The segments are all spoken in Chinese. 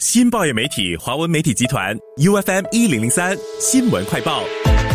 新报业媒体华文媒体集团 UFM 1003新闻快报。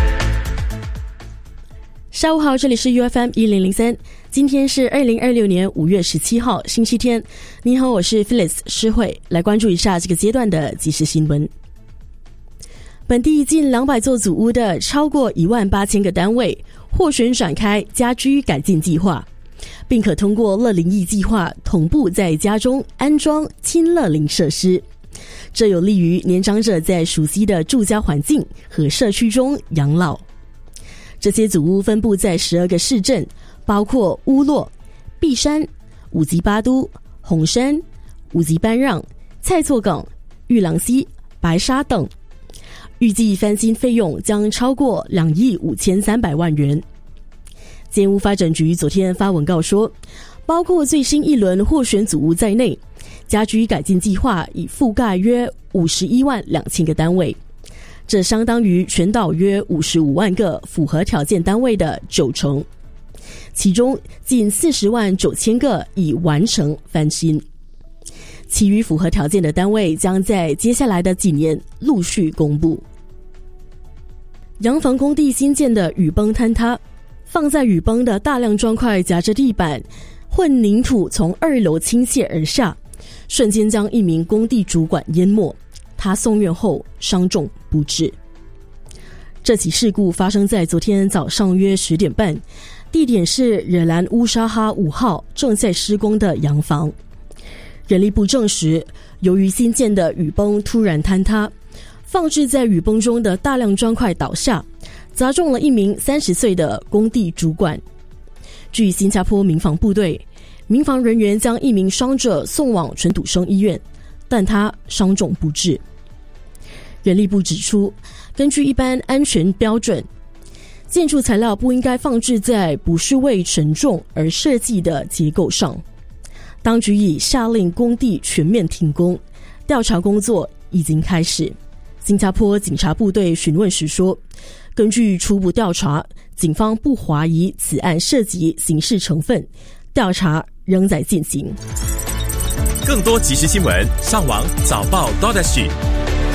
下午好，这里是 UFM 1003，今天是2026年5月17号星期天。你好，我是 Phyllis 施慧，来关注一下这个阶段的即时新闻。本地近200座祖屋的超过18000个单位获选展开家居改进计划，并可通过乐龄役计划同步在家中安装亲乐龄设施，这有利于年长者在熟悉的住家环境和社区中养老。这些祖屋分布在12个市镇，包括乌洛、碧山、五级巴都、红山、五级班让、蔡厝港、玉郎溪、白沙等，预计翻新费用将超过2亿5300万元。建屋发展局昨天发文告说，包括最新一轮获选祖屋在内，家居改进计划已覆盖约51万2000个单位，这相当于全岛约55万个符合条件单位的90%，其中近40万9000个已完成翻新，其余符合条件的单位将在接下来的几年陆续公布。洋房工地新建的雨崩坍塌，放在雨崩的大量砖块夹着地板，混凝土从2楼倾泻而下，瞬间将一名工地主管淹没，他送院后伤重不治。这起事故发生在昨天早上约10点半，地点是惹兰乌沙哈5号正在施工的洋房。人力部证实，由于新建的雨崩突然坍塌，放置在雨崩中的大量砖块倒下，砸中了一名30岁的工地主管。据新加坡民防部队，民防人员将一名伤者送往全笃生医院，但他伤重不治。人力部指出，根据一般安全标准，建筑材料不应该放置在不是为承重而设计的结构上。当局已下令工地全面停工，调查工作已经开始。新加坡警察部队询问时说，根据初步调查，警方不怀疑此案涉及刑事成分，调查仍在进行。 更多即时新闻，上网早报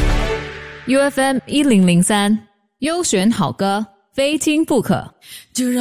UFM 1003，优选好歌，非听不可。就让